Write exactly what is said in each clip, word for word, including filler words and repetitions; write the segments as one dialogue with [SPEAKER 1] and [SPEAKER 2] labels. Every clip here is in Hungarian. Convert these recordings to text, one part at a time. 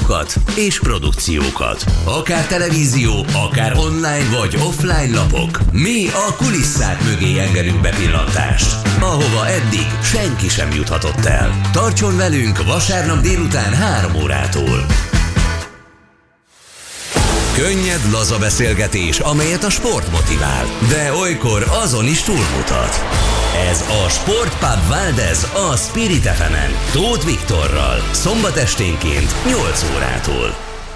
[SPEAKER 1] adatokat és produkciókat. Akár televízió, akár online vagy offline lapok. Mi a kulisszák mögé engedünk bepillantást, ahova eddig senki sem juthatott el. Tartson velünk vasárnap délután három órától. Könnyed, laza beszélgetés, amelyet a sport motivál, de olykor azon is túlmutat. Ez a Sportpub Valdez a Spirit ef emen, Tóth Viktorral, szombat esténként nyolc órától.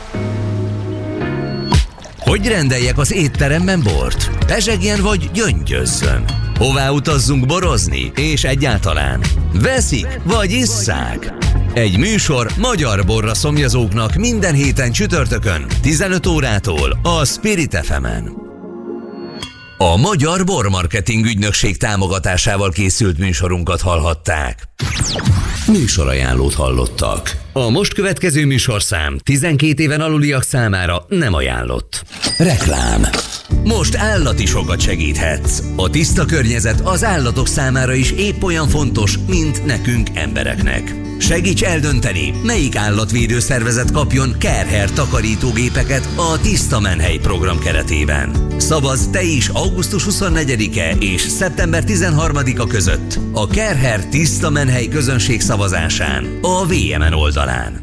[SPEAKER 1] Hogy rendeljek az étteremben bort? Pezsegjen vagy gyöngyözzön? Hová utazzunk borozni? És egyáltalán veszik vagy isszák? Egy műsor magyar borra szomjazóknak minden héten csütörtökön tizenöt órától a Spirit ef emen. A Magyar Bormarketing Ügynökség támogatásával készült műsorunkat hallhatták. Műsorajánlót hallottak. A most következő műsorszám tizenkét éven aluliak számára nem ajánlott. Reklám. Most állatisokat segíthetsz. A tiszta környezet az állatok számára is épp olyan fontos, mint nekünk embereknek. Segíts eldönteni, melyik állatvédő szervezet kapjon Care-Hair takarítógépeket a Tiszta Menhely program keretében. Szavazz te is augusztus huszonnegyedike és szeptember tizenharmadika között a Care-Hair Tiszta Menhely közönség szavazásán a vé em en oldalán.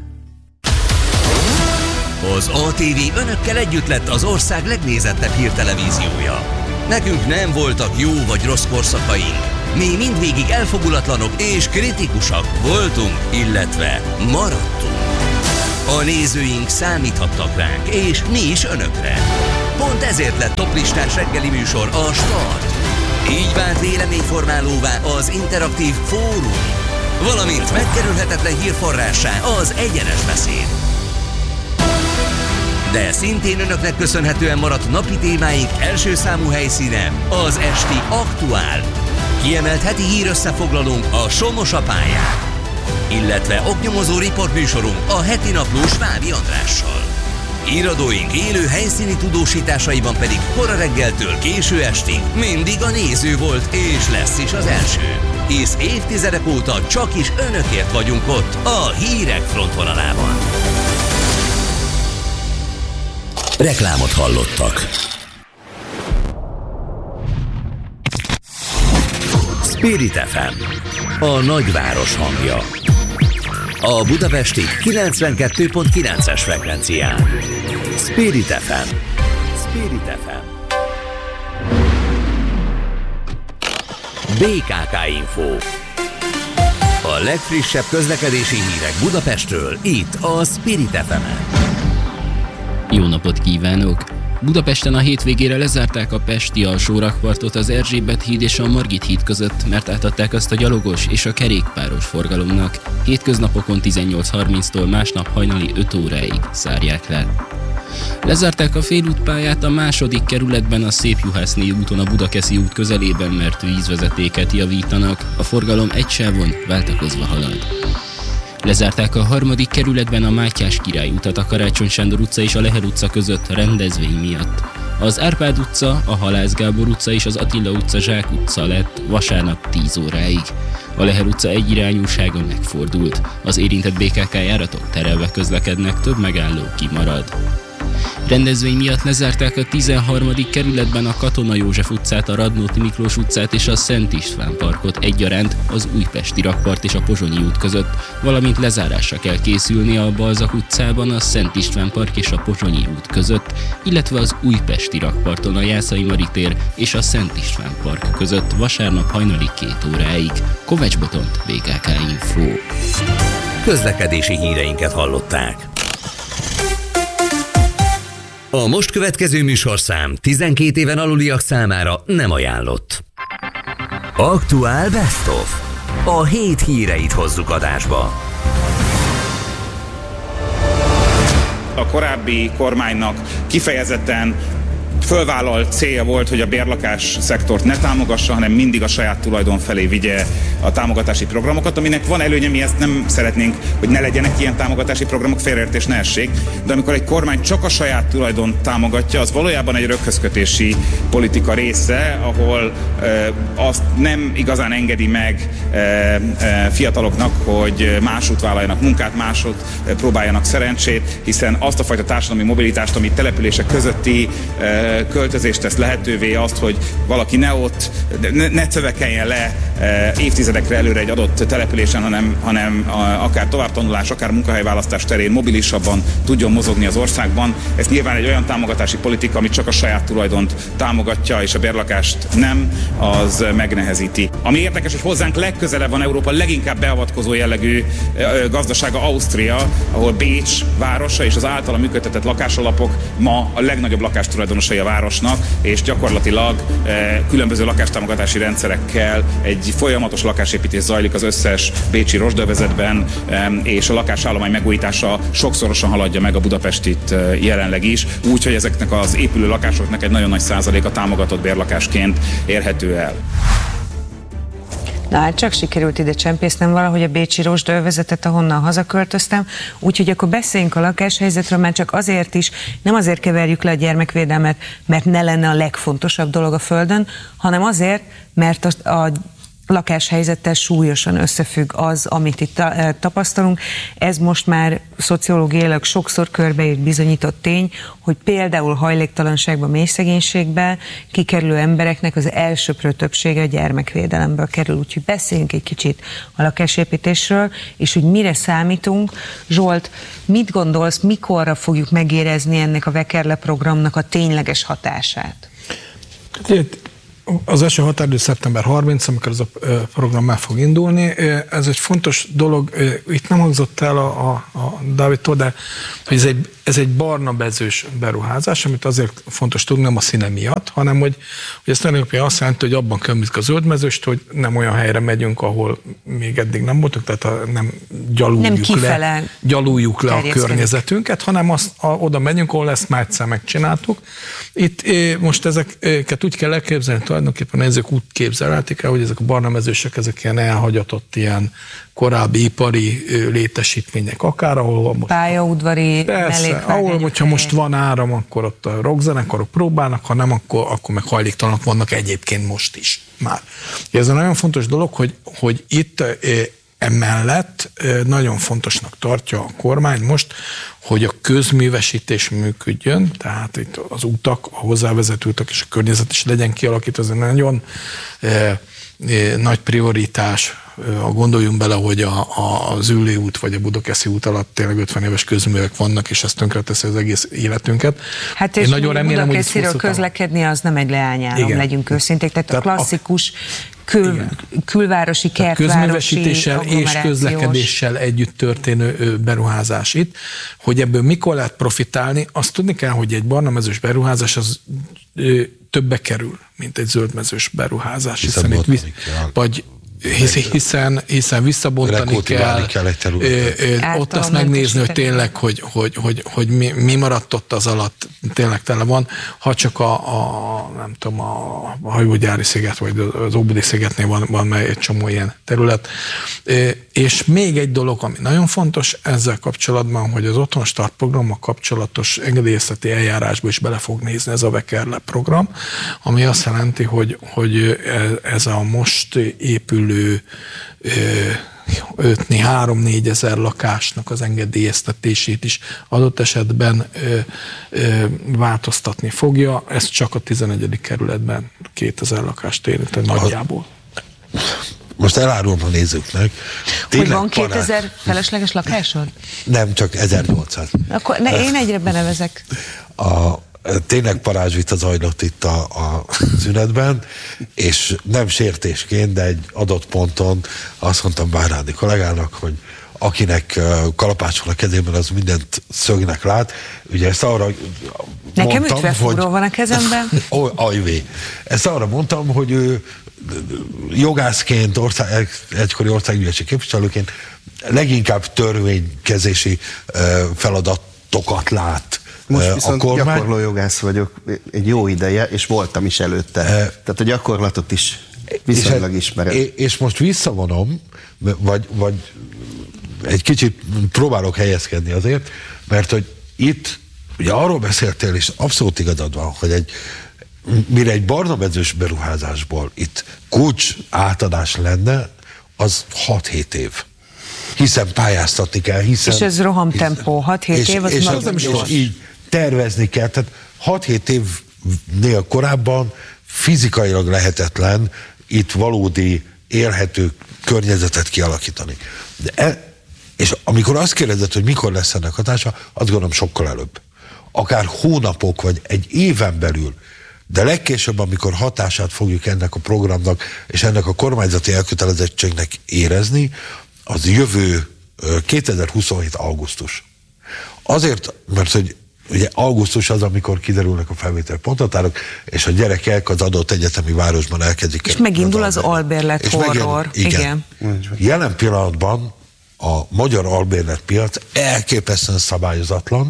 [SPEAKER 1] Az á té vé önökkel együtt lett az ország legnézettebb hírtelevíziója. Nekünk nem voltak jó vagy rossz korszakaink. Mi mindvégig elfogulatlanok és kritikusak voltunk, illetve maradtunk. A nézőink számíthattak ránk, és mi is önökre. Pont ezért lett toplistás reggeli műsor a Start. Így vált véleményformálóvá az interaktív fórum, valamint megkerülhetetlen hírforrássá az egyenes beszéd. De szintén önöknek köszönhetően maradt napi témáink első számú helyszíne az esti Aktuál. Kiemelt heti hírösszefoglalónk a Somos a pályán, illetve oknyomozó riportműsorunk a heti naplós Fábi Andrással. Híradóink élő helyszíni tudósításaiban pedig kora reggeltől késő estig mindig a néző volt és lesz is az első. Hisz évtizedek óta csak is önökért vagyunk ott a hírek frontvonalában. Reklámot hallottak. Spirit ef em, a nagyváros hangja. A budapesti kilencvenkettő pont kilences frekvencián. Spirit ef em. Spirit ef em. bé ká ká Info. A legfrissebb közlekedési hírek Budapestről, itt a Spirit ef emen.
[SPEAKER 2] Jó napot kívánok! Budapesten a hétvégére lezárták a pesti alsó rakpartot az Erzsébet híd és a Margit híd között, mert átadták azt a gyalogos és a kerékpáros forgalomnak. Hétköznapokon tizennyolc harminctól másnap hajnali öt óráig zárják le. Lezárták a félútpályát a második kerületben a Szépjuhászné úton a Budakeszi út közelében, mert vízvezetéket javítanak, a forgalom egy sávon váltakozva halad. Lezárták a harmadik kerületben a Mátyás Király utat a Karácsony Sándor utca és a Lehel utca között rendezvény miatt. Az Árpád utca, a Halász Gábor utca és az Attila utca Zsák utca lett vasárnap tíz óráig. A Lehel utca egyirányúsága megfordult. Az érintett bé ká ká járatok terelve közlekednek, több megálló kimarad. Rendezvény miatt lezárták a tizenharmadik kerületben a Katona József utcát, a Radnóti Miklós utcát és a Szent István parkot egyaránt az Újpesti rakpart és a Pozsonyi út között, valamint lezárásra kell készülni a Balzak utcában, a Szent István park és a Pozsonyi út között, illetve az Újpesti rakparton a Jászai Mari tér és a Szent István park között vasárnap hajnali két óráig. Kovács Botont, bé ká ká Info.
[SPEAKER 1] Közlekedési híreinket hallották. A most következő műsorszám tizenkét éven aluliak számára nem ajánlott. Aktuál Best of. A hét híreit hozzuk adásba.
[SPEAKER 3] A korábbi kormánynak kifejezetten fölvállalt célja volt, hogy a bérlakás szektort ne támogassa, hanem mindig a saját tulajdon felé vigye a támogatási programokat, aminek van előnye, mi ezt nem szeretnénk, hogy ne legyenek ilyen támogatási programok, félreértés ne essék, de amikor egy kormány csak a saját tulajdon támogatja, az valójában egy röghözkötési politika része, ahol e, azt nem igazán engedi meg e, e, fiataloknak, hogy másút vállaljanak munkát, másút e, próbáljanak szerencsét, hiszen azt a fajta társadalmi mobilitást, ami települések közötti e, költözést tesz lehetővé, azt, hogy valaki ne ott, ne, ne cövekeljen le e, évtizedekre előre egy adott településen, hanem, hanem a, akár továbbtanulás, akár munkahelyválasztás terén mobilisabban tudjon mozogni az országban. Ez nyilván egy olyan támogatási politika, ami csak a saját tulajdont támogatja, és a bérlakást nem, az megnehezíti. Ami érdekes, hogy hozzánk legközelebb van Európa leginkább beavatkozó jellegű gazdasága, Ausztria, ahol Bécs városa és az általa működtetett lakásalapok ma a legnagyobb lakástulajdonosai a városnak, és gyakorlatilag különböző lakástámogatási rendszerekkel egy folyamatos lakásépítés zajlik az összes bécsi rozsdövezetben, és a lakásállomány megújítása sokszorosan haladja meg a budapestit jelenleg is, úgyhogy ezeknek az épülő lakásoknak egy nagyon nagy százaléka támogatott bérlakásként érhető el.
[SPEAKER 4] Na hát csak sikerült ide csempésznem valahogy a bécsi rozsdaövezetet, ahonnan hazaköltöztem, úgyhogy akkor beszéljünk a lakáshelyzetről, már csak azért is, nem azért keverjük le a gyermekvédelmet, mert ne lenne a legfontosabb dolog a Földön, hanem azért, mert a, a lakáshelyzettel súlyosan összefügg az, amit itt tapasztalunk. Ez most már szociológiailag sokszor körbeírt bizonyított tény, hogy például hajléktalanságban, mélyszegénységben kikerülő embereknek az elsöprő többsége a gyermekvédelemből kerül. Úgyhogy beszéljünk egy kicsit a lakásépítésről, és hogy mire számítunk. Zsolt, mit gondolsz, mikorra fogjuk megérezni ennek a Vekerle programnak a tényleges hatását?
[SPEAKER 5] Az első határidő szeptember harmincadika, amikor ez a program meg fog indulni. Ez egy fontos dolog, itt nem hangzott el a, a, a Dávidtól, de hogy ez egy, ez egy barna bezős beruházás, amit azért fontos tudni, nem a színe miatt, hanem hogy, hogy ez tulajdonképpen azt jelenti, hogy abban kömmük a zöldmezőst, hogy nem olyan helyre megyünk, ahol még eddig nem voltunk, tehát a, nem gyaluljuk nem le, gyaluljuk le a környezetünket, hanem azt, a, oda megyünk, ahol ezt már egyszer megcsináltuk. Itt most ezeket úgy kell elképzelni, tulajdonképpen ezek úgy képzelhetik el, hogy ezek a barna mezősök, ezek ilyen elhagyatott, ilyen korábbi ipari létesítmények, akár ahol most...
[SPEAKER 4] Pályaudvari,
[SPEAKER 5] persze, ahol, hogyha most van áram, akkor ott a rockzenekarok próbálnak, ha nem, akkor, akkor meg hajléktalanok vannak egyébként most is már. Ez egy nagyon fontos dolog, hogy, hogy itt emellett nagyon fontosnak tartja a kormány most, hogy a közművesítés működjön, tehát itt az utak, a hozzávezető utak és a környezet is legyen kialakítva, ez egy nagyon eh, eh, nagy prioritás. Eh, gondoljunk bele, hogy a, a, az Üllő út vagy a Budakeszi út alatt tényleg ötven éves közművek vannak, és ez tönkreteszi az egész életünket.
[SPEAKER 4] Hát és én nagyon remélem, Budakesziről hogy közlekedni az nem egy leányálom, legyünk őszinték, tehát, tehát a klasszikus Kül, külvárosi, kertvárosi,
[SPEAKER 5] közművesítéssel és közlekedéssel együtt történő beruházás itt. Hogy ebből mikor lehet profitálni, azt tudni kell, hogy egy barnamezős beruházás az ö, többe kerül, mint egy zöldmezős beruházás. Hiszen, hiszen itt, vagy Hiszen, hiszen visszabontani kell, kell ö, ö, ott azt megnézni, hogy tényleg, hogy, hogy, hogy, hogy mi, mi maradt ott az alatt, tényleg tele van, ha csak a, a nem tudom, a hajógyári sziget, vagy az Óbudi szigetnél van, van egy csomó ilyen terület. És még egy dolog, ami nagyon fontos ezzel kapcsolatban, hogy az Otthon Start programmal kapcsolatos engedélyezteti eljárásba is bele fog nézni ez a Vekerle program, ami azt jelenti, hogy, hogy ez a most épülő ötni három-négy ezer lakásnak az engedélyeztetését is adott esetben ö, ö, változtatni fogja. Ez csak a tizenegyedik kerületben kétezer lakást érint nagyjából.
[SPEAKER 6] Most elárulom a nézőknek.
[SPEAKER 4] Hogy van kétezer felesleges lakásod?
[SPEAKER 6] Nem, csak ezernyolcszáz.
[SPEAKER 4] Akkor ne, én egyre benevezek.
[SPEAKER 6] A Tényleg parázsvita zajlott itt a, a szünetben, és nem sértésként, de egy adott ponton azt mondtam Bárádi kollégának, hogy akinek kalapács van a kezében, az mindent szögnek lát. Ugye ezt arra
[SPEAKER 4] Nekem ütvefúró van a kezemben.
[SPEAKER 6] Ó, ajvé. Ezt arra mondtam, hogy ő jogászként, ország, egykori országgyűlési képviselőként leginkább törvénykezési feladatokat lát
[SPEAKER 7] Most viszont a kormány... gyakorló jogász vagyok egy jó ideje, és voltam is előtte. E... Tehát a gyakorlatot is viszonylag és ismerem.
[SPEAKER 6] És most visszavonom, vagy, vagy egy kicsit próbálok helyezkedni azért, mert hogy itt ugye arról beszéltél, és abszolút igazad van, hogy egy, mire egy barnamezős beruházásból itt kulcs átadás lenne, az hat-hét év. Hiszen pályáztatni kell, hiszen...
[SPEAKER 4] És ez rohamtempó, hat-hét év, az
[SPEAKER 6] és,
[SPEAKER 4] nagyon
[SPEAKER 6] és, és így tervezni kell, tehát hat-hét évnél korábban fizikailag lehetetlen itt valódi élhető környezetet kialakítani. De e, és amikor azt kérdezed, hogy mikor lesz ennek hatása, azt gondolom sokkal előbb. Akár hónapok, vagy egy éven belül, de legkésőbb, amikor hatását fogjuk ennek a programnak, és ennek a kormányzati elkötelezettségnek érezni, az jövő kétezer-huszonhét augusztus. Azért, mert hogy ugye augusztus az, amikor kiderülnek a felvételi ponthatárok, és a gyerekek az adott egyetemi városban elkezdik.
[SPEAKER 4] És megindul az, az albérlet horror.
[SPEAKER 6] Igen. igen. Jelen pillanatban a magyar albérletpiac elképesztően szabályozatlan.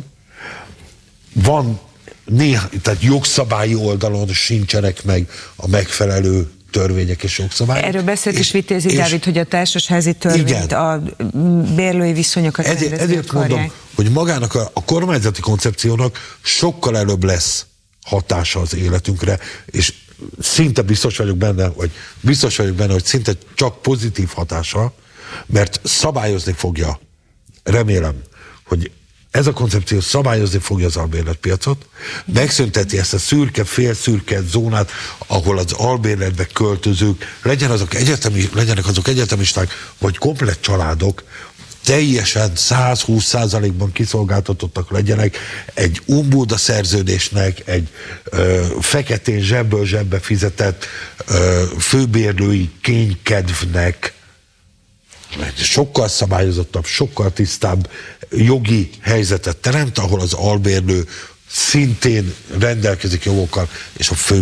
[SPEAKER 6] Van néha, tehát jogszabályi oldalon sincsenek meg a megfelelő törvények és jogszabályok.
[SPEAKER 4] Erről beszélt is Vitézi Dávid, hogy a társasházi törvényt, igen, a bérlői viszonyokat
[SPEAKER 6] ezért, ezért mondom, hogy magának a, a kormányzati koncepciónak sokkal előbb lesz hatása az életünkre, és szinte biztos vagyok benne, vagy biztos vagyok benne, hogy szinte csak pozitív hatása, mert szabályozni fogja, remélem, hogy ez a koncepció szabályozni fogja az albérletpiacot, megszünteti ezt a szürke, félszürke zónát, ahol az albérletbe költözők, legyen azok egyetemi, legyenek azok egyetemisták, vagy komplett családok, teljesen százhúsz százalékban kiszolgáltatottak legyenek egy umbóda szerződésnek, egy ö, feketén zsebből zsebbe fizetett ö, főbérlői kénykedvnek, sokkal szabályozottabb, sokkal tisztább jogi helyzetet teremt, ahol az albérlő szintén rendelkezik jogokkal, és a fő